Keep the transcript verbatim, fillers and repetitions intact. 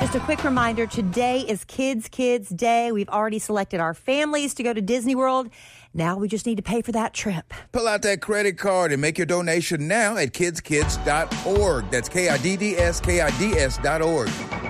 just a quick reminder, today is Kids Kids Day. We've already selected our families to go to Disney World. Now we just need to pay for that trip. Pull out that credit card and make your donation now at kids kids dot org. That's K I D D S, K I D S dot org.